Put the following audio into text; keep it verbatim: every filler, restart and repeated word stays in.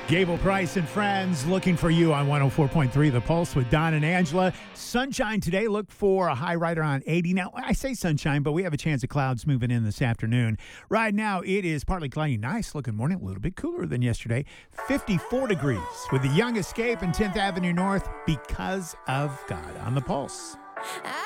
Gable Price and friends looking for you on one oh four point three The Pulse with Don and Angela. Sunshine today. Look for a high right around eighty. Now, I say sunshine, but we have a chance of clouds moving in this afternoon. Right now, it is partly cloudy. Nice looking morning. A little bit cooler than yesterday. fifty-four degrees with the Young Escape and tenth Avenue North because of God on The Pulse.